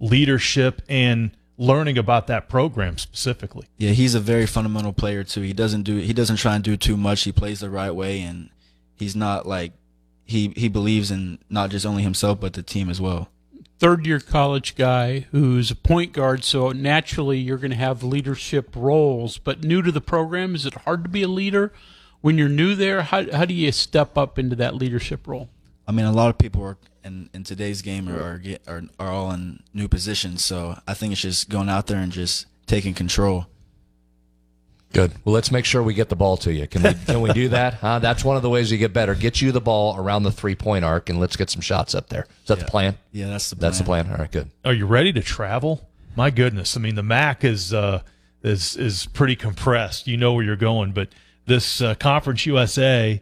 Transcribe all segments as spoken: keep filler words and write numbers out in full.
leadership and learning about that program specifically. Yeah, he's a very fundamental player too. He doesn't do he doesn't try and do too much. He plays the right way, and he's not like he he believes in not just only himself but the team as well. Third-year college guy who's a point guard, so naturally you're going to have leadership roles. But new to the program, is it hard to be a leader when you're new there? How how do you step up into that leadership role? I mean, a lot of people are in, in today's game are, are get are are all in new positions, so I think it's just going out there and just taking control. Good. Well, let's make sure we get the ball to you. Can we can we do that? Huh? That's one of the ways you get better. Get you the ball around the three-point arc, and let's get some shots up there. Is that yeah. the plan? Yeah, that's the plan. That's the plan. All right, good. Are you ready to travel? My goodness. I mean, the M A C is uh, is is pretty compressed. You know where you're going, but this uh, Conference U S A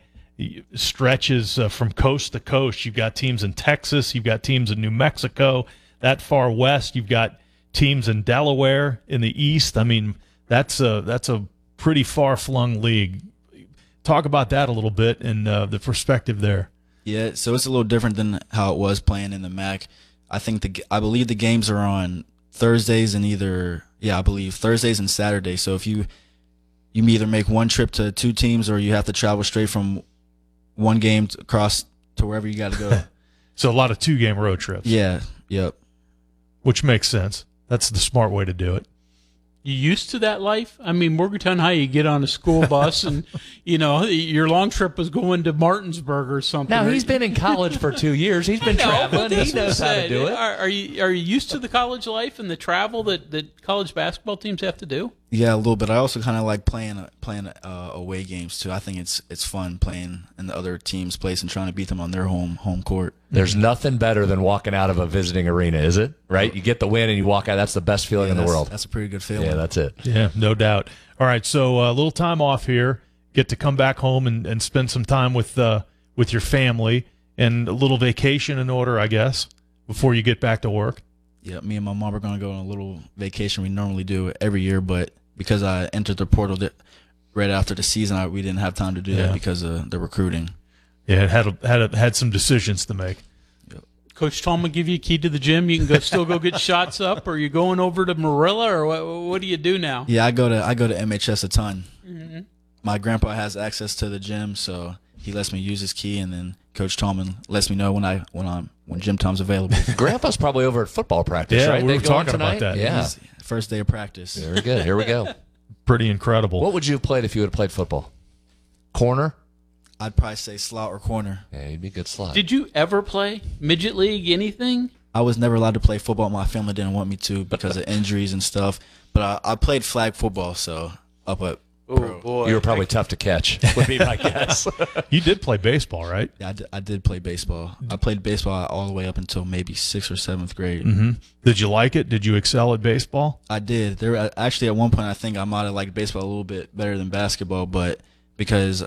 stretches uh, from coast to coast. You've got teams in Texas. You've got teams in New Mexico. That far west, you've got teams in Delaware in the east. I mean, that's a, that's a pretty far-flung league. Talk about that a little bit and uh, the perspective there. Yeah, so it's a little different than how it was playing in the M A C. I think the I believe the games are on Thursdays and either yeah I believe Thursdays and Saturdays. So if you you either make one trip to two teams or you have to travel straight from one game to across to wherever you got to go. So a lot of two-game road trips. Yeah, yep. Which makes sense. That's the smart way to do it. You used to that life? I mean, Morgantown High, you get on a school bus and, you know, your long trip was going to Martinsburg or something. Now, he's been in college for two years. He's been know, traveling. He knows how to do it. Are, are, you, are you used to the college life and the travel that, that college basketball teams have to do? Yeah, a little bit. I also kind of like playing playing uh, away games, too. I think it's it's fun playing in the other team's place and trying to beat them on their home home court. There's nothing better than walking out of a visiting arena, is it? Right? You get the win and you walk out. That's the best feeling yeah, in the world. That's a pretty good feeling. Yeah, that's it. Yeah, no doubt. All right, so a uh, little time off here. Get to come back home and, and spend some time with uh, with your family and a little vacation in order, I guess, before you get back to work. Yeah, me and my mom are going to go on a little vacation we normally do every year, but because I entered the portal right after the season, I, we didn't have time to do yeah. that because of the recruiting. Yeah, it had a, had a, had some decisions to make. Yep. Coach Tom will give you a key to the gym. You can go still go get shots up, or you going over to Marilla, or what, what do you do now? Yeah, I go to I go to M H S a ton. Mm-hmm. My grandpa has access to the gym, so he lets me use his key, and then Coach Tom lets me know when I when I'm when gym time's available. Grandpa's probably over at football practice, yeah, right? we They were going talking tonight? about that. Yeah, He's, first day of practice. very good. Here we go. Pretty incredible. What would you have played if you would have played football? Corner? I'd probably say slot or corner. Yeah, you'd be a good slot. Did you ever play midget league, anything? I was never allowed to play football. My family didn't want me to because of injuries and stuff. But I, I played flag football, so up at pro. Boy. You were probably tough to catch, would be my guess. You did play baseball, right? Yeah, I did, I did play baseball. I played baseball all the way up until maybe sixth or seventh grade. Mm-hmm. Did you like it? Did you excel at baseball? I did. There actually at one point I think I might have liked baseball a little bit better than basketball, but because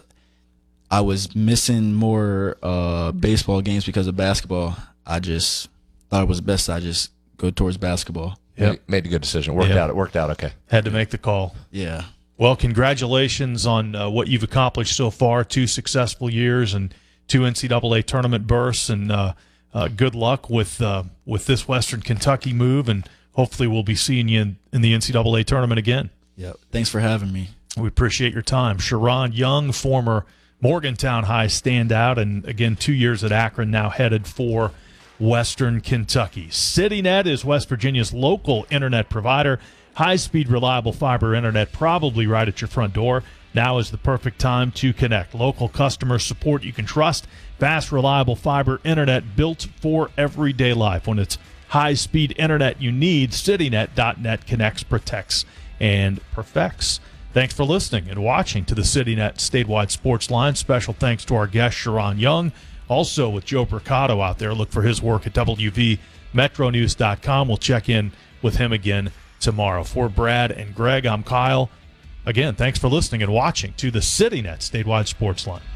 I was missing more uh, baseball games because of basketball, I just thought it was best I just go towards basketball. Yep. Made a good decision. Worked Yep. out. It worked out okay. Had to make the call. Yeah. Well, congratulations on uh, what you've accomplished so far, two successful years and two N C double A tournament berths, and uh, uh, good luck with uh, with this Western Kentucky move, and hopefully we'll be seeing you in, in the N C double A tournament again. Yeah. Thanks for having me. We appreciate your time. Sharon Young, former Morgantown High standout, and again, two years at Akron, now headed for Western Kentucky. CityNet is West Virginia's local internet provider. High-speed, reliable fiber internet probably right at your front door. Now is the perfect time to connect. Local customer support you can trust. Fast, reliable fiber internet built for everyday life. When it's high-speed internet you need, CityNet dot net connects, protects, and perfects. Thanks for listening and watching to the CityNet Statewide Sports Line. Special thanks to our guest, Sharon Young. Also with Joe Mercado out there. Look for his work at W V Metro News dot com. We'll check in with him again tomorrow. For Brad and Greg, I'm Kyle. Again, thanks for listening and watching to the CityNet Statewide Sports Line.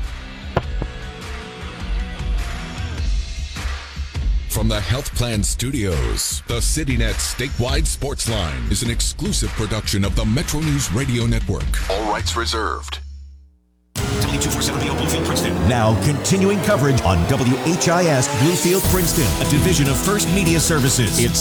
From the Health Plan Studios, the CityNet Statewide Sports Line is an exclusive production of the Metro News Radio Network. All rights reserved. W two forty-seven B O Bluefield, Princeton. Now, continuing coverage on W H I S Bluefield, Princeton, a division of First Media Services. It's